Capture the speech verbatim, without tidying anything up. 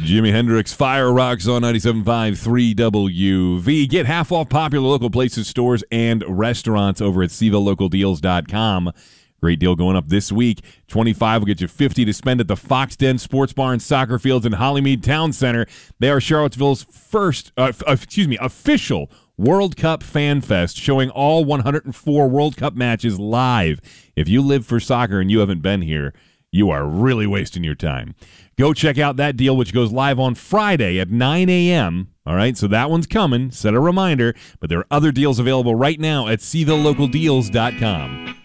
Jimi Hendrix, Fire Rocks on ninety-seven point five three W V. Get half off popular local places, stores, and restaurants over at Seville Local Deals dot com. Great deal going up this week. twenty-five will get you fifty to spend at the Fox Den Sports Bar and Soccer Fields in Hollymead Town Center. They are Charlottesville's first, uh, f- excuse me, official World Cup Fan Fest, showing all one hundred four World Cup matches live. If you live for soccer and you haven't been here, you are really wasting your time. Go check out that deal, which goes live on Friday at nine a.m. All right, so that one's coming. Set a reminder. But there are other deals available right now at Seville Local Deals dot com.